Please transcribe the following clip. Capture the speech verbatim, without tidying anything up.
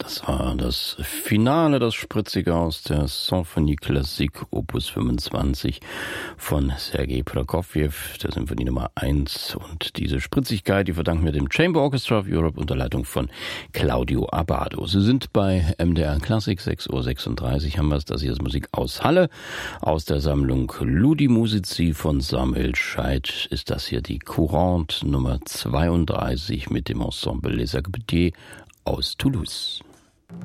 Das war das Finale, das Spritzige aus der Symphonie Classique Opus fünfundzwanzig von Sergei Prokofjew, der Symphonie Nummer eins. Und diese Spritzigkeit, die verdanken wir dem Chamber Orchestra of Europe unter Leitung von Claudio Abbado. Sie sind bei M D R Klassik, sechs Uhr sechsunddreißig haben wir es. Das hier ist Musik aus Halle. Aus der Sammlung Ludi Musici von Samuel Scheidt ist das hier die Courante Nummer zweiunddreißig mit dem Ensemble Les Agapitiers aus Toulouse.